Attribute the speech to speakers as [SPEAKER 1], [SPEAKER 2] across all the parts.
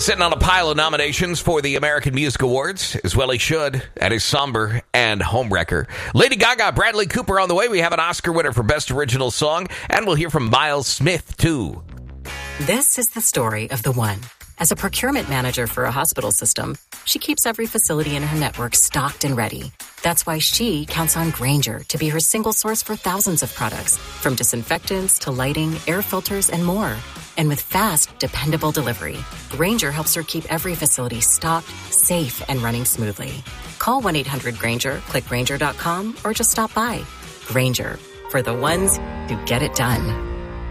[SPEAKER 1] Sitting on a pile of nominations for the American Music Awards, as well he should, at his somber and homewrecker. Lady Gaga, Bradley Cooper on the way. We have an Oscar winner for Best Original Song, and we'll hear from Miles Smith, too.
[SPEAKER 2] This is the story of the one. As a procurement manager for a hospital system, she keeps every facility in her network stocked and ready. That's why she counts on Grainger to be her single source for thousands of products, from disinfectants to lighting, air filters, and more. And with fast, dependable delivery, Grainger helps her keep every facility stocked, safe, and running smoothly. Call 1-800-GRAINGER, click Grainger.com, or just stop by. Grainger, for the ones who get it done.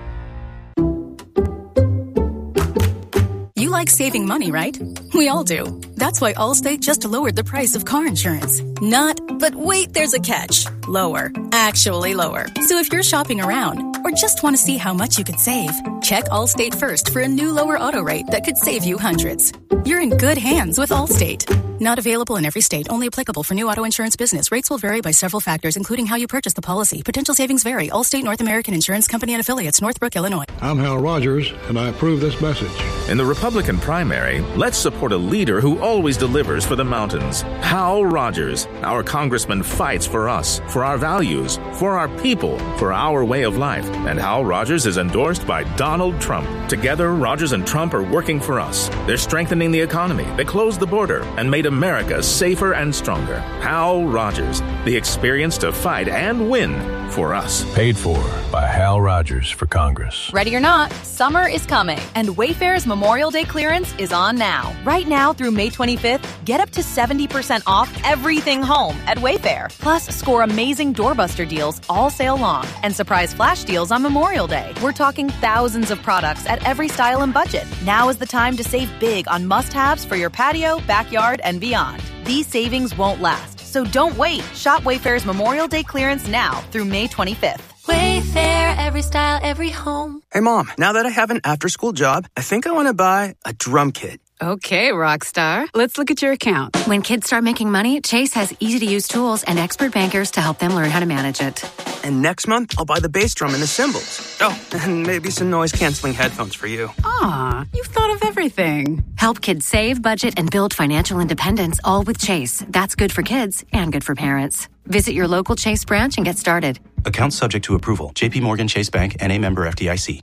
[SPEAKER 3] You like saving money, right? We all do. That's why Allstate just lowered the price of car insurance. Not, but wait, there's a catch. Lower. Actually lower. So if you're shopping around or just want to see how much you could save, check Allstate first for a new lower auto rate that could save you hundreds. You're in good hands with Allstate. Not available in every state. Only applicable for new auto insurance business. Rates will vary by several factors, including how you purchase the policy. Potential savings vary. Allstate North American Insurance Company and Affiliates, Northbrook, Illinois.
[SPEAKER 4] I'm Hal Rogers, and I approve this message.
[SPEAKER 5] In the Republican primary, let's support a leader who always delivers for the mountains. Hal Rogers. Our congressman fights for us, for our values, for our people, for our way of life. And Hal Rogers is endorsed by Donald Trump. Together, Rogers and Trump are working for us. They're strengthening the economy. They closed the border and made America safer and stronger. Hal Rogers, the experience to fight and win for us.
[SPEAKER 6] Paid for by Hal Rogers for Congress.
[SPEAKER 7] Ready or not, summer is coming, and Wayfair's Memorial Day clearance is on now. Right now through May 25th, get up to 70% off everything home at Wayfair. Plus, score amazing doorbuster deals all sale long and surprise flash deals on Memorial Day. We're talking thousands of products at every style and budget. Now is the time to save big on must-haves for your patio, backyard, and beyond. These savings won't last, so don't wait. Shop Wayfair's Memorial Day clearance now through May 25th.
[SPEAKER 8] Wayfair, every style, every home.
[SPEAKER 9] Hey, Mom, now that I have an after-school job, I think I want to buy a drum kit.
[SPEAKER 10] Okay, Rockstar. Let's look at your account.
[SPEAKER 11] When kids start making money, Chase has easy-to-use tools and expert bankers to help them learn how to manage it.
[SPEAKER 9] And next month, I'll buy the bass drum and the cymbals. Oh, and maybe some noise-canceling headphones for you.
[SPEAKER 10] Aw, you've thought of everything.
[SPEAKER 11] Help kids save, budget, and build financial independence, all with Chase. That's good for kids and good for parents. Visit your local Chase branch and get started.
[SPEAKER 12] Account subject to approval. J.P. Morgan Chase Bank, N.A. member FDIC.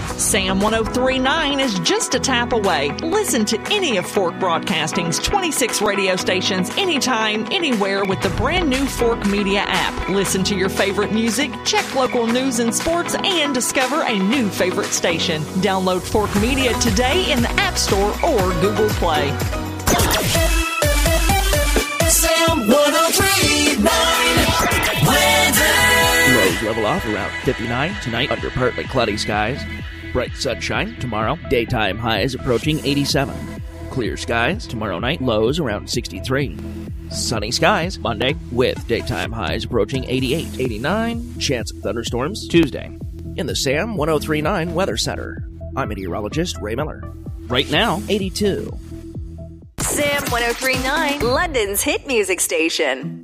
[SPEAKER 13] Sam 103.9 is just a tap away. Listen to any of Fork Broadcasting's 26 radio stations anytime, anywhere with the brand new Fork Media app. Listen to your favorite music, check local news and sports, and discover a new favorite station. Download Fork Media today in the App Store or Google Play.
[SPEAKER 14] Sam 103.9 weather.
[SPEAKER 15] Lows level off around 59 tonight under partly cloudy skies. Bright sunshine tomorrow. Daytime highs approaching 87. Clear skies tomorrow night. Lows around 63. Sunny skies Monday with daytime highs approaching 88. 89. Chance of thunderstorms Tuesday. In the Sam 103.9 Weather Center, I'm meteorologist Ray Miller. Right now, 82.
[SPEAKER 7] Sam 103.9, London's hit music station.